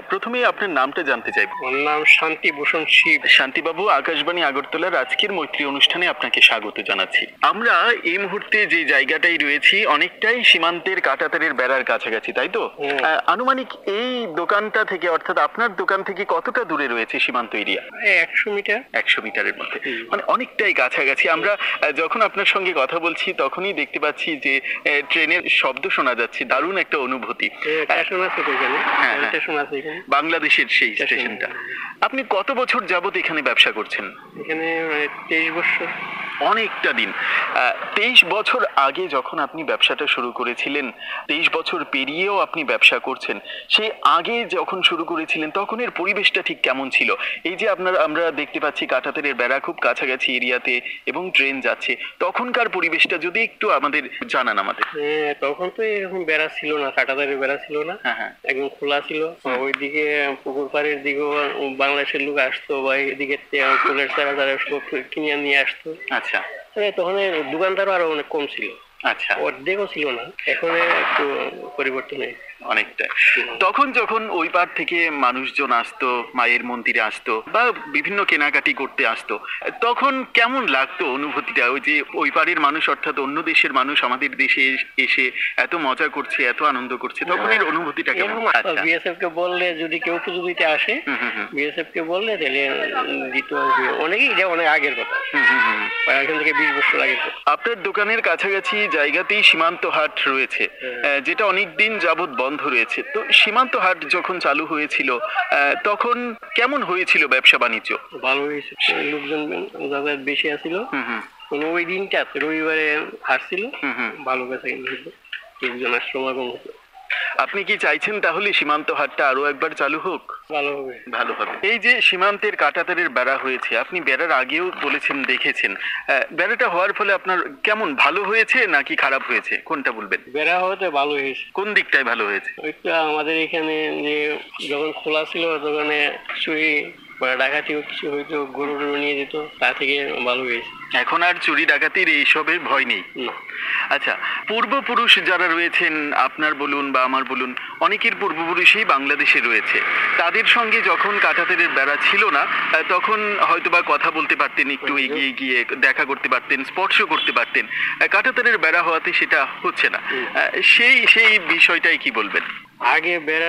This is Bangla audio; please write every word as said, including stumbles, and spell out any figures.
প্রথমেই আপনার নামটা জানতে চাইব। আমার নাম শান্তি ভূষণ শিব। শান্তিবাবু, আকাশবাণী আগরতলার আজকের মৈত্রী অনুষ্ঠানে আপনাকে স্বাগত জানাচ্ছি। আমরা এই মুহূর্তে যে জায়গাটাই রয়েছি অনেকটাই সীমান্তের কাঁটাতারের বেড়ার কাছাকাছি, তাই তো? হুম। আহ, আনুমানিক এই দোকানটা থেকে, অর্থাৎ আপনার দোকান থেকে কতটা দূরে রয়েছে সীমান্ত এরিয়া? এই একশো মিটার। একশো মিটারের মধ্যে, হুম। মানে অনেকটাই কাছাকাছি। আমরা আহ, যখন আপনার সঙ্গে কথা বলছি তখনই দেখতে পাচ্ছি যে আহ, ট্রেনের শব্দ শোনা যাচ্ছে, দারুণ একটা অনুভূতি। স্টেশন আছে তো এখানে। হ্যাঁ, হ্যাঁ। স্টেশন আছে এখানে। বাংলাদেশের সেই স্টেশন। স্টেশনটা। আপনি কত বছর যাবত এখানে ব্যবসা করছেন? এখানে মানে তেইশ বছর। অনেকটা দিন। তেইশ বছর আগে যখন আপনি ব্যবসাটা শুরু করেছিলেন, তেইশ বছর পেরিয়েও আপনি ব্যবসা করছেন, সেই আগে যখন শুরু করেছিলেন তখন এর পরিবেশটা ঠিক কেমন ছিল? এই যে আপনার আমরা দেখতে পাচ্ছি কাঁটাতারের বেড়া খুব কাছাকাছি এরিয়াতে এবং ট্রেন যাচ্ছে, তখনকার পরিবেশটা যদি একটু আমাদের জানান আমাদের। হ্যাঁ, তখন তো এরকম বেড়া ছিল না, কাঁটাতারের বেড়া ছিল না। হ্যাঁ, হ্যাঁ। একদম খোলা ছিল। ওইদিকে পুকুর পাড়ের দিকেও বাংলাদেশের লোক আসতো, বা এদিকে ফুলের চারা তারা সব কিনে নিয়ে আসতো। আচ্ছা তখন দোকানদারও আরো অনেক কম ছিল, আচ্ছা। অর্ধেকও ছিল না। এখন একটু পরিবর্তন হয়েছে অনেকটা। তখন যখন ওই পার থেকে মানুষজন আসতো, মায়ের মন্দিরে আসতো বা বিভিন্ন কেনাকাটি করতে আসতো, তখন কেমন লাগতো অনুভূতিটা? ওই যে ওই পারের মানুষ, অর্থাৎ অন্য দেশের মানুষ আমাদের দেশে এসে এত মজা করছে, এত আনন্দ করছে, তখন এর অনুভূতিটা কেমন? আচ্ছা। বিএসএফ কে বললে যদি কেউ পুজো দিতে আসে, হুম হুম হুম। বিএসএফ কে বললে তাহলে দিত। অনেকেই, এটা অনেক আগের কথা, হুম হুম হুম। এখান থেকে বিশ বছর আগের কথা। আপনার দোকানের কাছাকাছি জায়গাতেই সীমান্ত হাট রয়েছে, আহ, যেটা অনেক দিন যাবত বন্ধ রয়েছে। তো সীমান্ত হাট যখন চালু হয়েছিল আহ, তখন কেমন হয়েছিল ব্যবসা বাণিজ্য? ভালো হয়েছে, লোকজন যাতায়াত বেশি আসছিল। হুম হুম ওই দিনটা রবিবারে হাট ছিল, হুম হুম। ভালো বেচা কিনা হতো, লোকজন আসলে সমাগম হতো। আপনি কি চাইছেন তাহলে সীমান্ত হাটটা আরো একবার চালু হোক? ভালো হবে। ভালো হবে। এই যে সীমান্তের কাঁটাতারের বেড়া হয়েছে, আপনি বেড়ার আগেও বলেছেন দেখেছেন, আহ, বেড়াটা হওয়ার ফলে আপনার কেমন, ভালো হয়েছে নাকি খারাপ হয়েছে, কোনটা বলবেন? বেড়া হতে ভালো হয়েছে। কোন দিকটায় ভালো হয়েছে? ওইটা আমাদের এখানে যে যখন খোলা ছিল তখন চুরি বা ডাকাতিও কিছু হয়তো, গরু টরু নিয়ে যেত, তা থেকে ভালো হয়েছে। এখন আর চুরি ডাকাতির এইসবের ভয় নেই। না। আচ্ছা, পূর্বপুরুষ যারা রয়েছেন, আপনার বলুন বা আমার বলুন, অনেকের পূর্বপুরুষই বাংলাদেশে রয়েছে। তাদের সঙ্গে যখন কাঁটাতারের বেড়া ছিল না, আহ, তখন হয়তোবা কথা বলতে পারতেন, একটু এগিয়ে গিয়ে দেখা করতে পারতেন, স্পর্শ করতে পারতেন। আহ, কাঁটাতারের বেড়া হওয়াতে সেটা হচ্ছে না। আহ, সেই সেই বিষয়টাই কি বলবেন? আগে বেড়া